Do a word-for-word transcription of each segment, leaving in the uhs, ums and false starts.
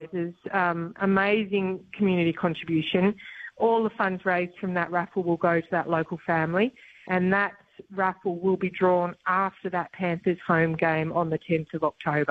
fundraisers, um, amazing community contribution. All the funds raised from that raffle will go to that local family, and that raffle will be drawn after that Panthers home game on the tenth of October.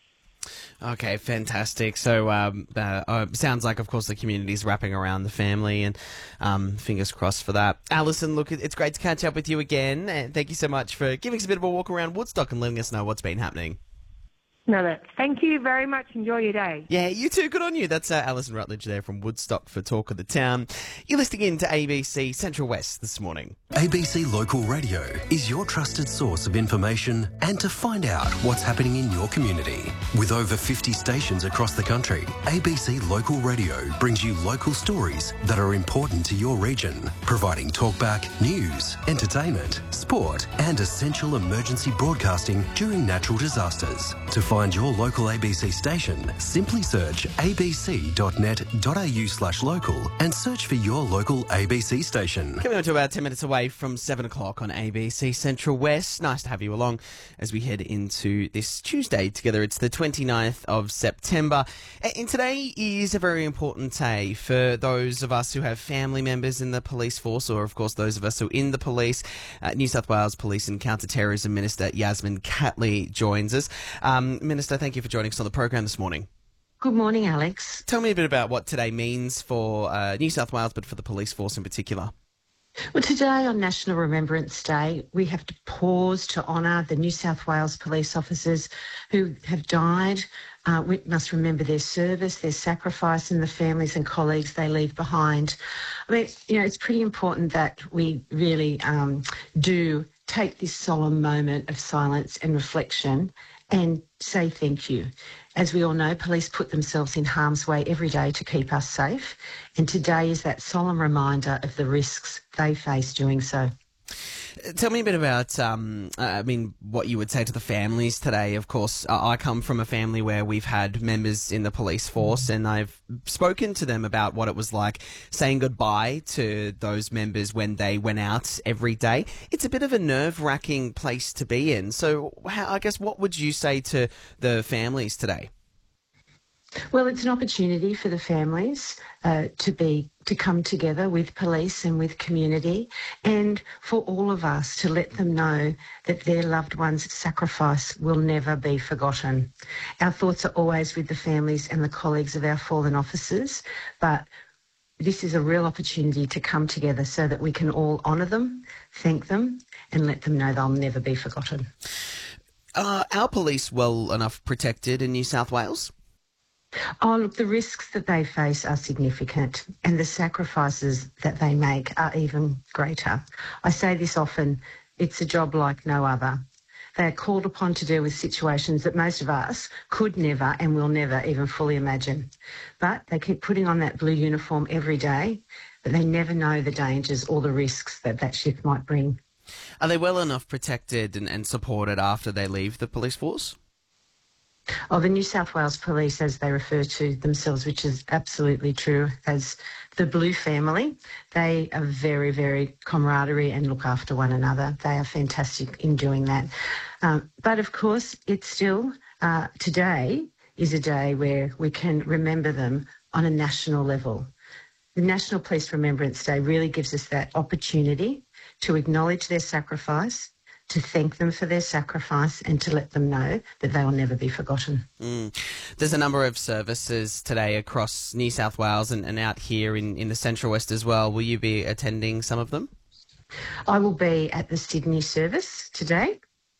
Okay, fantastic. So, um, uh, uh, sounds like, of course, the community's wrapping around the family, and um, fingers crossed for that. Alison, look, it's great to catch up with you again, and thank you so much for giving us a bit of a walk around Woodstock and letting us know what's been happening. No, no. Thank you very much. Enjoy your day. Yeah, you too. Good on you. That's uh, Alison Rutledge there from Woodstock for Talk of the Town. You're listening in to A B C Central West this morning. A B C Local Radio is your trusted source of information and to find out what's happening in your community. With over fifty stations across the country, A B C Local Radio brings you local stories that are important to your region, providing talkback, news, entertainment, sport and essential emergency broadcasting during natural disasters. To find your local A B C station, simply search abc.net.au slash local and search for your local A B C station. Coming on to about ten minutes away from seven o'clock on A B C Central West. Nice to have you along as we head into this Tuesday together. It's the twenty-ninth of September. And today is a very important day for those of us who have family members in the police force, or of course those of us who are in the police. Uh, New South Wales Police and Counter-Terrorism Minister Yasmin Catley joins us. Um, Minister, thank you for joining us on the program this morning. Good morning, Alex. Tell me a bit about what today means for uh, New South Wales, but for the police force in particular. Well, today on National Remembrance Day, we have to pause to honour the New South Wales police officers who have died. Uh, we must remember their service, their sacrifice, and the families and colleagues they leave behind. I mean, you know, it's pretty important that we really um, do take this solemn moment of silence and reflection and say thank you. As we all know, police put themselves in harm's way every day to keep us safe, and today is that solemn reminder of the risks they face doing so. Tell me a bit about, um, uh, I mean, what you would say to the families today. Of course, uh, I come from a family where we've had members in the police force, and I've spoken to them about what it was like saying goodbye to those members when they went out every day. It's a bit of a nerve-wracking place to be in. So how, I guess, what would you say to the families today? Well, it's an opportunity for the families uh, to be to come together with police and with community, and for all of us to let them know that their loved ones' sacrifice will never be forgotten. Our thoughts are always with the families and the colleagues of our fallen officers, but this is a real opportunity to come together so that we can all honour them, thank them, and let them know they'll never be forgotten. Are our police well enough protected in New South Wales? Oh, look, the risks that they face are significant, and the sacrifices that they make are even greater. I say this often, it's a job like no other. They are called upon to deal with situations that most of us could never and will never even fully imagine. But they keep putting on that blue uniform every day, but they never know the dangers or the risks that that shift might bring. Are they well enough protected and, and supported after they leave the police force? Oh, the New South Wales Police, as they refer to themselves, which is absolutely true, as the Blue family, they are very, very camaraderie and look after one another. They are fantastic in doing that. Um, but of course, it's still, uh, today is a day where we can remember them on a national level. The National Police Remembrance Day really gives us that opportunity to acknowledge their sacrifice, to thank them for their sacrifice, and to let them know that they will never be forgotten. Mm. There's a number of services today across New South Wales and, and out here in, in the Central West as well. Will you be attending some of them? I will be at the Sydney service today.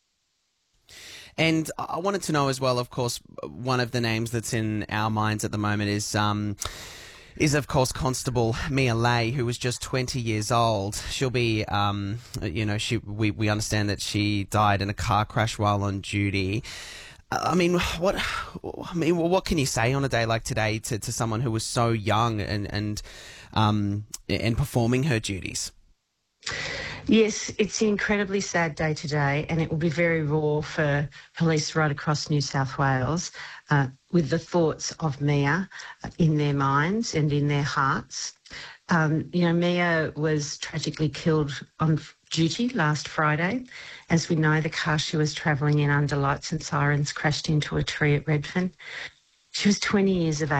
And I wanted to know as well, of course, one of the names that's in our minds at the moment is... Um, is, of course, Constable Mia Lay, who was just twenty years old. She'll be, um, you know, she we, we understand that she died in a car crash while on duty. I mean, what I mean, what can you say on a day like today to, to someone who was so young and, and, um, and performing her duties? Yes, it's an incredibly sad day today, and it will be very raw for police right across New South Wales, uh, with the thoughts of Mia in their minds and in their hearts. Um, you know, Mia was tragically killed on duty last Friday. As we know, the car she was travelling in under lights and sirens crashed into a tree at Redfern. She was twenty years of age.